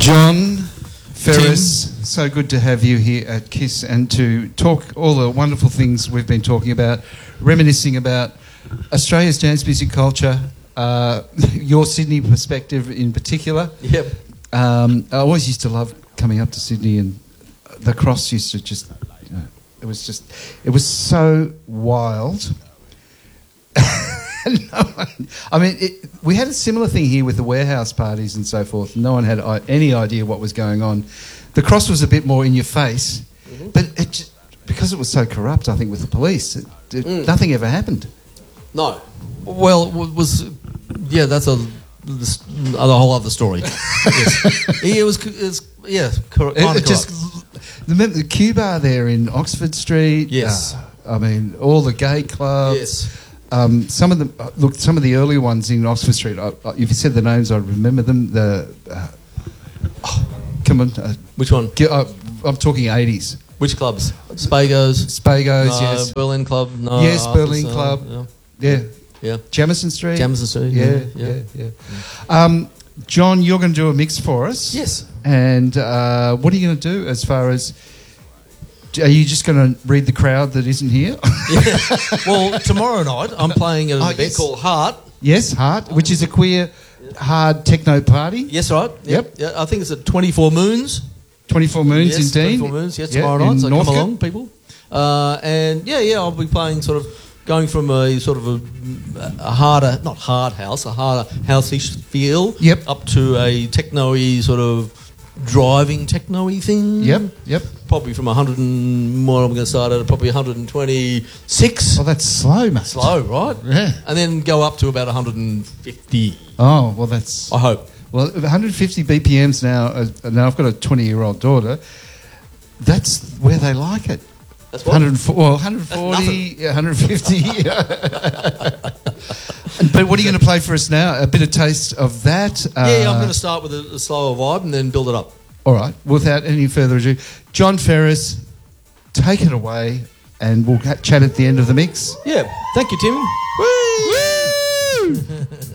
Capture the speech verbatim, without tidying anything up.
John Ferris, Tim, so good to have you here at KISS and to talk all the wonderful things we've been talking about, reminiscing about Australia's dance music culture, uh, your Sydney perspective in particular. Yep. Um, I always used to love coming up to Sydney, and the Cross used to just, you know, it was just, it was so wild. No one, I mean, it, we had a similar thing here with the warehouse parties and so forth. No one had I- any idea what was going on. The Cross was a bit more in your face, mm-hmm. but it just, because it was so corrupt, I think, with the police, it, it, mm. nothing ever happened. No. Well, it was yeah, that's a, a whole other story. Yes. It was, it was yeah, kind of corrupt. Just remember the Q Bar there in Oxford Street. Yes. Uh, I mean, all the gay clubs. Yes. Um, some of them, uh, look, some of the early ones in Oxford Street. Uh, if you said the names, I'd remember them. The uh, oh, come on, uh, which one? Get, uh, I'm talking eighties. Which clubs? Spagos. Spagos, no, yes. Berlin Club. No. Yes, Arthur's, Berlin uh, Club. Yeah. Yeah. Yeah. Jamison Street. Jamison Street. Yeah, yeah, yeah, yeah. yeah. yeah. Um, John, you're going to do a mix for us. Yes. And uh, what are you going to do as far as? Are you just going to read the crowd that isn't here? Yeah. Well, tomorrow night I'm playing at an oh, event yes. called Heart. Yes, Heart, which is a queer, hard techno party. Yes, right. Yep. yep. Yeah, I think it's at twenty-four Moons. twenty-four Moons, yes, indeed. twenty-four Moons, yes, yeah, tomorrow night. So Northcote. come along, people. Uh, and yeah, yeah, I'll be playing sort of, going from a sort of a, a harder, not hard house, a harder house-ish feel, yep. up to a techno-y sort of driving techno-y thing. Yep, yep. Probably from one hundred and, what I'm going to start at, probably one hundred twenty-six. Oh, that's slow, mate. Slow, right? Yeah. And then go up to about one hundred fifty. Oh, well, that's... I hope. Well, one hundred fifty B P Ms now, uh, now I've got a twenty-year-old daughter, that's where they like it. That's what? one hundred forty, well, one hundred forty, one hundred fifty. But what are you going to play for us now? A bit of taste of that? Uh, yeah, I'm going to start with a, a slower vibe and then build it up. All right. Without any further ado, John Ferris, take it away, and we'll chat at the end of the mix. Yeah. Thank you, Tim. Woo! Woo!